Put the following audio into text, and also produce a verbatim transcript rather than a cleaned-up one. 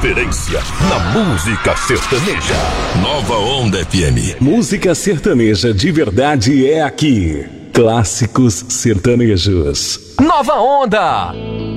referência na música sertaneja. Nova Onda F M. Música sertaneja de verdade é aqui. Clássicos sertanejos. Nova Onda.